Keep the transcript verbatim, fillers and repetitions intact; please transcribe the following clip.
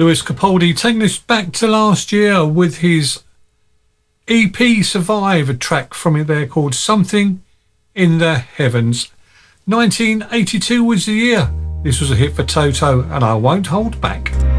Lewis Capaldi taking us back to last year with his E P Survive, a track from it there called Something in the Heavens. nineteen eighty-two was the year. This was a hit for Toto, and I won't hold back.